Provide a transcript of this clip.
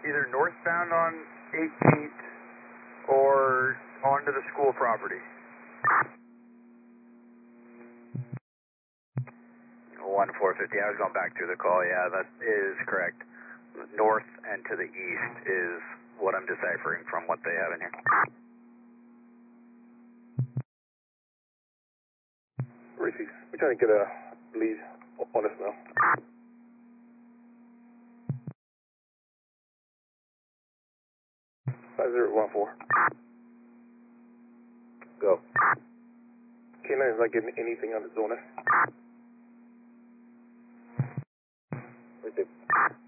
either northbound on 18th or onto the school property. 1450, I was going back through the call. Yeah, that is correct. North and to the east is what I'm deciphering from what they have in here. Receive. We're trying to get a lead on us now. Go. K9 is not getting anything on the zone. Receive.